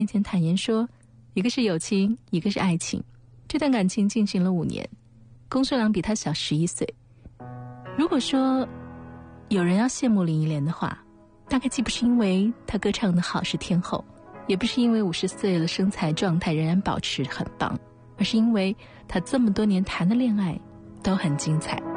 面前坦言说，一个是友情，一个是爱情。这段感情进行了5年，龚世良比他小11岁。如果说有人要羡慕林忆莲的话，大概既不是因为她歌唱的好是天后，也不是因为50岁了身材状态仍然保持很棒，而是因为她这么多年谈的恋爱都很精彩。